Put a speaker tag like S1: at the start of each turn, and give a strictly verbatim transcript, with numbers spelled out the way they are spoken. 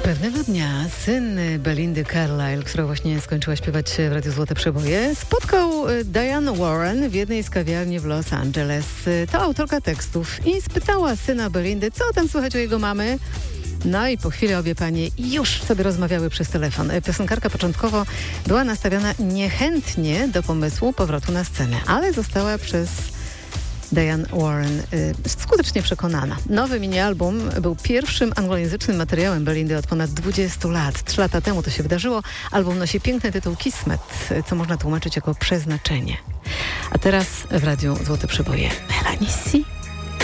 S1: Pewnego dnia syn Belindy Carlisle, która właśnie skończyła śpiewać w Radiu Złote Przeboje, spotkał Diane Warren w jednej z kawiarni w Los Angeles. To autorka tekstów i spytała syna Belindy, co tam słychać u jego mamy. No i po chwili obie panie już sobie rozmawiały przez telefon. Piosenkarka początkowo była nastawiona niechętnie do pomysłu powrotu na scenę, ale została przez Diane Warren y, skutecznie przekonana. Nowy mini-album był pierwszym anglojęzycznym materiałem Belindy od ponad dwudziestu lat. Trzy lata temu to się wydarzyło. Album nosi piękny tytuł Kismet, co można tłumaczyć jako przeznaczenie. A teraz w Radiu Złote Przeboje Melanie C.